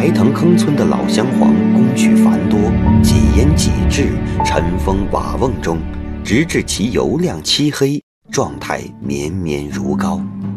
白藤坑村的老乡黄工序繁多，几烟几制，尘封瓦瓮中，直至其油亮漆黑，状态绵绵如膏。